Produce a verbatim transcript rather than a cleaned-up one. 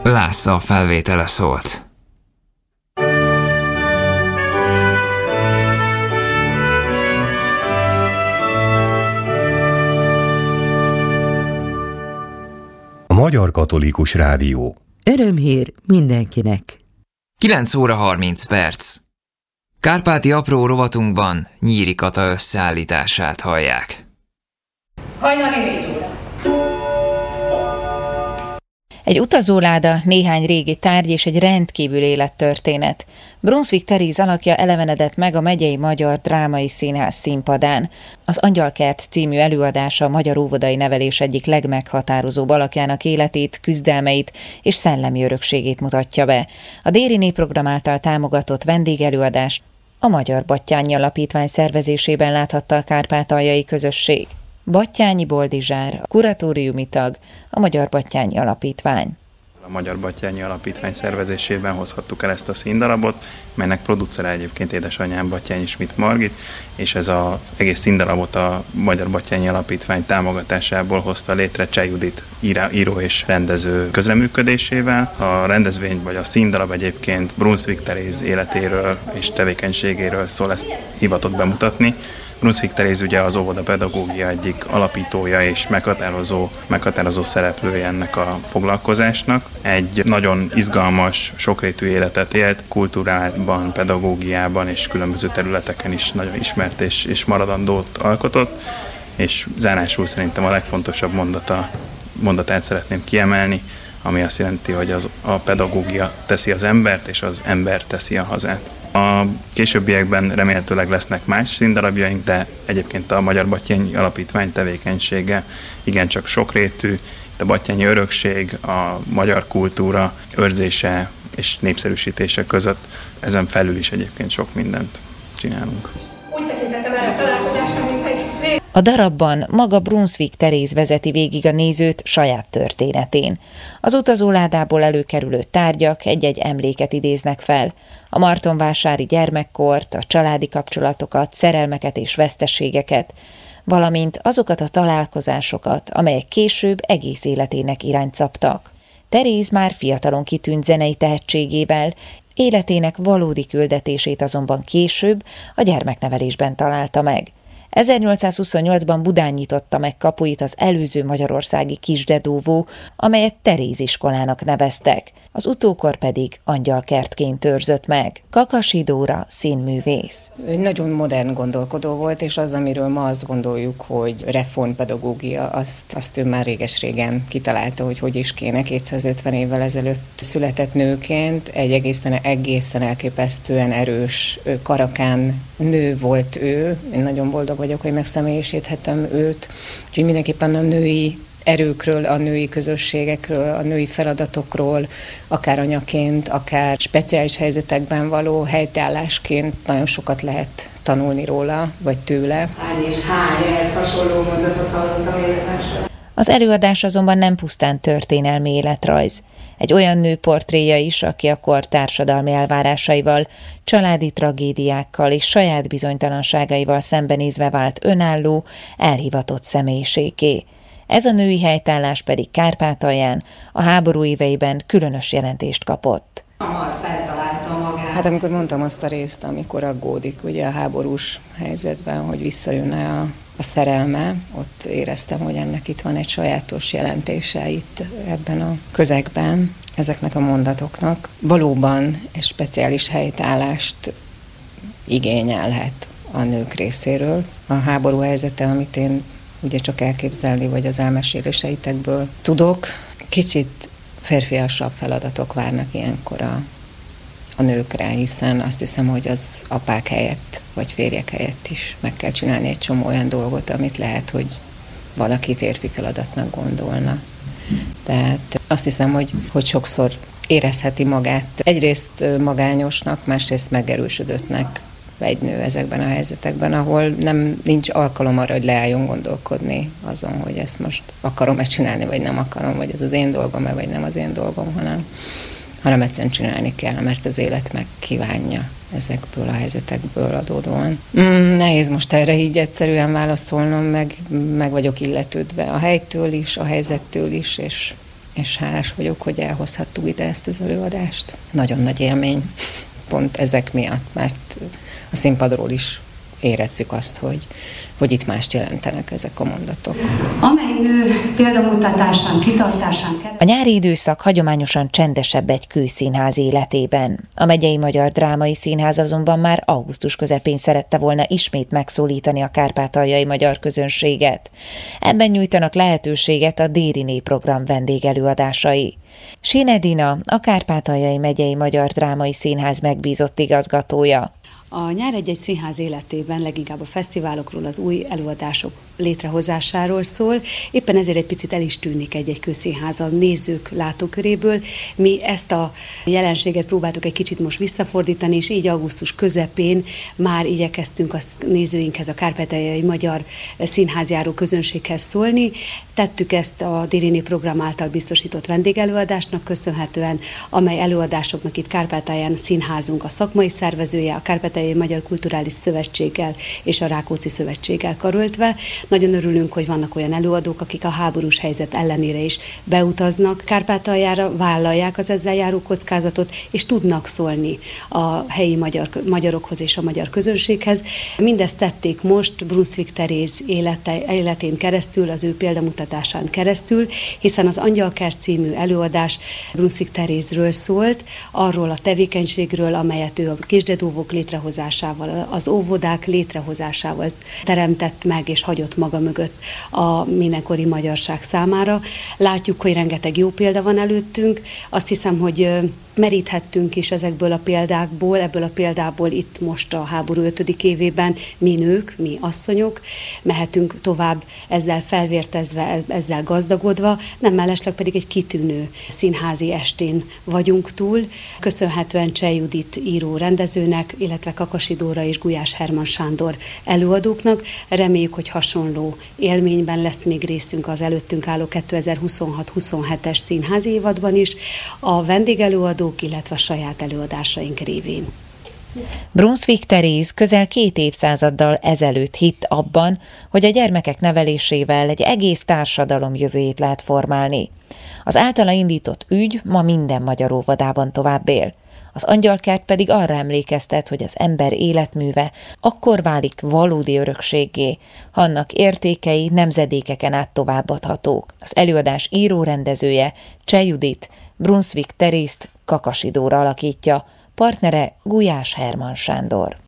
László felvétele szólt. A Magyar Katolikus Rádió. Örömhír mindenkinek. kilenc óra harminc perc. Kárpáti apró rovatunkban Nyíri Kata összeállítását hallják. Hajnali négy óra. Egy utazóláda, néhány régi tárgy és egy rendkívül élettörténet. Brunswick Teréz alakja elevenedett meg a Megyei Magyar Drámai Színház színpadán. Az Angyalkert című előadása a magyar óvodai nevelés egyik legmeghatározóbb alakjának életét, küzdelmeit és szellemi örökségét mutatja be. A Déri Népprogram által támogatott vendégelőadást a Magyar Battyányi Alapítvány szervezésében láthatta a kárpátaljai közösség. Battyányi Boldizsár, a kuratóriumi tag, a Magyar Battyányi Alapítvány. A Magyar Battyányi Alapítvány szervezésében hozhattuk el ezt a színdarabot, melynek producere egyébként édesanyám Battyányi Schmidt Margit, és ez az egész színdarabot a Magyar Battyányi Alapítvány támogatásából hozta létre Cseh Judit író és rendező közreműködésével. A rendezvény vagy a színdarab egyébként Brunswick Teréz életéről és tevékenységéről szól, ezt hivatott bemutatni. Brunswick Teréz ugye az óvodapedagógia egyik alapítója és meghatározó, meghatározó szereplője ennek a foglalkozásnak. Egy nagyon izgalmas, sokrétű életet élt, kultúrában, pedagógiában és különböző területeken is nagyon ismert és, és maradandót alkotott, és zárásul szerintem a legfontosabb mondata, mondatát szeretném kiemelni, ami azt jelenti, hogy az, a pedagógia teszi az embert, és az ember teszi a hazát. A későbbiekben remélhetőleg lesznek más színdarabjaink, de egyébként a Magyar Battyányi Alapítvány tevékenysége igencsak sokrétű. A battyányi örökség, a magyar kultúra őrzése és népszerűsítése között ezen felül is egyébként sok mindent csinálunk. A darabban maga Brunswick Teréz vezeti végig a nézőt saját történetén. Az utazóládából előkerülő tárgyak egy-egy emléket idéznek fel. A martonvásári gyermekkort, a családi kapcsolatokat, szerelmeket és veszteségeket, valamint azokat a találkozásokat, amelyek később egész életének irányt szabtak. Teréz már fiatalon kitűnt zenei tehetségével, életének valódi küldetését azonban később a gyermeknevelésben találta meg. ezernyolcszázhuszonnyolcban Budán nyitotta meg kapuit az előző magyarországi Kisdedóvó, amelyet Teréz iskolának neveztek, az utókor pedig Angyalkertként őrzött meg. Kakasi Dóra színművész. Egy nagyon modern gondolkodó volt, és az, amiről ma azt gondoljuk, hogy reformpedagógia, azt, azt ő már réges-régen kitalálta, hogy hogy is kéne. kétszázötven évvel ezelőtt született nőként, egy egészen, egészen elképesztően erős, karakán nő volt ő. Én nagyon boldog vagyok, hogy megszemélyisíthetem őt. Úgyhogy mindenképpen a női erőkről, a női közösségekről, a női feladatokról, akár anyaként, akár speciális helyzetekben való helytállásként nagyon sokat lehet tanulni róla, vagy tőle. Hány és hány ehhez hasonló mondatot hallottam életmásról. Az előadás azonban nem pusztán történelmi életrajz. Egy olyan nő portréja is, aki a kor társadalmi elvárásaival, családi tragédiákkal és saját bizonytalanságaival szembenézve vált önálló, elhivatott személyiségé. Ez a női helytállás pedig Kárpátalján a háború éveiben különös jelentést kapott. Hamar feltalálta magát. Hát amikor mondtam azt a részt, amikor aggódik ugye a háborús helyzetben, hogy visszajönne a, a szerelme, ott éreztem, hogy ennek itt van egy sajátos jelentése itt ebben a közegben, ezeknek a mondatoknak. Valóban egy speciális helytállást igényelhet a nők részéről. A háború helyzete, amit én ugye csak elképzelni, vagy az elmeséléseitekből tudok. Kicsit férfiasabb feladatok várnak ilyenkor a, a nőkre, hiszen azt hiszem, hogy az apák helyett, vagy férjek helyett is meg kell csinálni egy csomó olyan dolgot, amit lehet, hogy valaki férfi feladatnak gondolna. Tehát azt hiszem, hogy, hogy sokszor érezheti magát egyrészt magányosnak, másrészt megerősödöttnek egy nő ezekben a helyzetekben, ahol nem nincs alkalom arra, hogy leálljon gondolkodni azon, hogy ezt most akarom-e csinálni, vagy nem akarom, vagy ez az én dolgom-e, vagy nem az én dolgom, hanem, hanem egyszerűen csinálni kell, mert az élet meg kívánja ezekből a helyzetekből adódóan. Mm, nehéz most erre így egyszerűen válaszolnom, meg, meg vagyok illetődve a helytől is, a helyzettől is, és és hálás vagyok, hogy elhozhattuk ide ezt az előadást. Nagyon nagy élmény, pont ezek miatt, mert a színpadról is érezzük azt, hogy, hogy itt mást jelentenek ezek a mondatok. Amely nő példamutatásán, kitartásán keresztül... A nyári időszak hagyományosan csendesebb egy kőszínház életében. A Megyei Magyar Drámai Színház azonban már augusztus közepén szerette volna ismét megszólítani a kárpátaljai magyar közönséget. Ebben nyújtanak lehetőséget a Dériné program vendégelőadásai. Sin Edina, a Kárpátaljai Megyei Magyar Drámai Színház megbízott igazgatója. A Nyár egy-egy színház életében leginkább a fesztiválokról, az új előadások létrehozásáról szól. Éppen ezért egy picit el is tűnik egy-egy kőszínház a nézők látóköréből. Mi ezt a jelenséget próbáltuk egy kicsit most visszafordítani, és így augusztus közepén már igyekeztünk a nézőinkhez, a kárpátaljai magyar színházjáró közönséghez szólni. Tettük ezt a Dériné program által biztosított vendégelőadásnak köszönhetően, amely előadásoknak itt Kárpátalján színházunk a szakmai szervezője, a Kárpátaljai Magyar Kulturális Szövetséggel és a Rákóczi Szövetséggel karöltve. Nagyon örülünk, hogy vannak olyan előadók, akik a háborús helyzet ellenére is beutaznak Kárpátaljára, vállalják az ezzel járó kockázatot, és tudnak szólni a helyi magyar, magyarokhoz és a magyar közönséghez. Mindezt tették most Brunswick Teréz élete, életén keresztül, az ő példamutatásán keresztül, hiszen az Angyalkert című előadás Brunswick Terézről szólt, arról a tevékenységről, amelyet ő a kisdedóvok létrehozásával, az óvodák létrehozásával teremtett meg és hagyott maga mögött a mindenkori magyarság számára. Látjuk, hogy rengeteg jó példa van előttünk. Azt hiszem, hogy meríthettünk is ezekből a példákból, ebből a példából itt most a háború ötödik évében mi nők, mi asszonyok mehetünk tovább ezzel felvértezve, ezzel gazdagodva, nem mellesleg pedig egy kitűnő színházi estén vagyunk túl, köszönhetően Cseh Judit író rendezőnek, illetve Kakasi Dóra és Gulyás Herman Sándor előadóknak. Reméljük, hogy hasonló élményben lesz még részünk az előttünk álló kétezer-huszonhat huszonhetes színházi évadban is, a vendégelőadó illetve a saját előadásaink révén. Brunswick Teréz közel két évszázaddal ezelőtt hitt abban, hogy a gyermekek nevelésével egy egész társadalom jövőjét lehet formálni. Az általa indított ügy ma minden magyar óvodában tovább él. Az Angyalkert pedig arra emlékeztet, hogy az ember életműve akkor válik valódi örökséggé, ha annak értékei nemzedékeken át továbbadhatók. Az előadás író-rendezője Cseh Judit Brunswick Terézt Kakasi Dóra alakítja, partnere Gulyás Herman Sándor.